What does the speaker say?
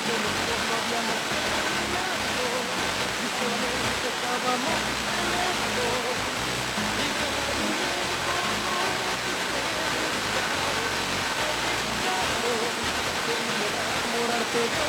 nosotros no habíamos terminado y solamente estábamos lejos. Y cada momento no te he buscado, queriendo enamorarte de